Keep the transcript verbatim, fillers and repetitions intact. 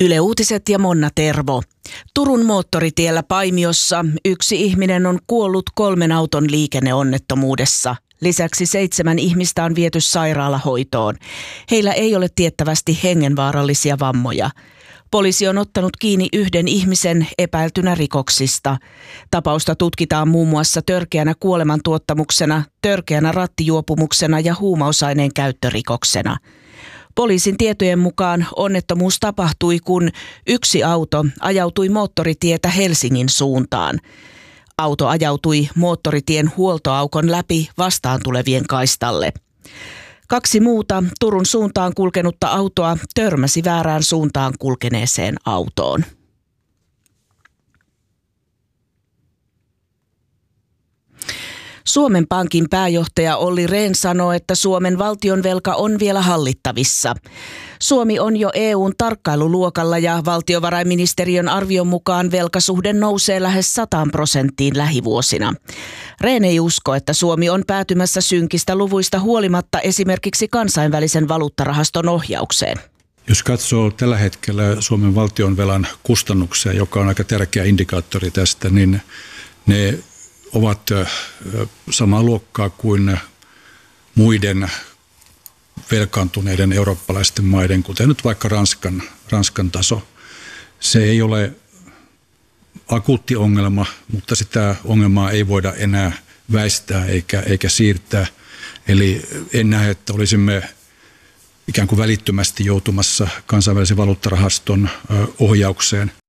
Yle Uutiset ja Monna Tervo. Turun moottoritiellä Paimiossa yksi ihminen on kuollut kolmen auton liikenneonnettomuudessa. Lisäksi seitsemän ihmistä on viety sairaalahoitoon. Heillä ei ole tiettävästi hengenvaarallisia vammoja. Poliisi on ottanut kiinni yhden ihmisen epäiltynä rikoksista. Tapausta tutkitaan muun muassa törkeänä kuolemantuottamuksena, törkeänä rattijuopumuksena ja huumausaineen käyttörikoksena. Poliisin tietojen mukaan onnettomuus tapahtui, kun yksi auto ajautui moottoritietä Helsingin suuntaan. Auto ajautui moottoritien huoltoaukon läpi vastaan tulevien kaistalle. Kaksi muuta Turun suuntaan kulkenutta autoa törmäsi väärään suuntaan kulkeneeseen autoon. Suomen Pankin pääjohtaja Olli Rehn sanoo, että Suomen valtionvelka on vielä hallittavissa. Suomi on jo E U:n tarkkailuluokalla ja valtiovarainministeriön arvion mukaan velkasuhde nousee lähes sataan prosenttiin lähivuosina. Rehn ei usko, että Suomi on päätymässä synkistä luvuista huolimatta esimerkiksi kansainvälisen valuuttarahaston ohjaukseen. Jos katsoo tällä hetkellä Suomen valtionvelan kustannuksia, joka on aika tärkeä indikaattori tästä, niin ne ovat samaa luokkaa kuin muiden velkaantuneiden eurooppalaisten maiden, kuten nyt vaikka Ranskan, Ranskan taso. Se ei ole akuutti ongelma, mutta sitä ongelmaa ei voida enää väistää eikä, eikä siirtää. Eli en näe, että olisimme ikään kuin välittömästi joutumassa kansainvälisen valuuttarahaston ohjaukseen.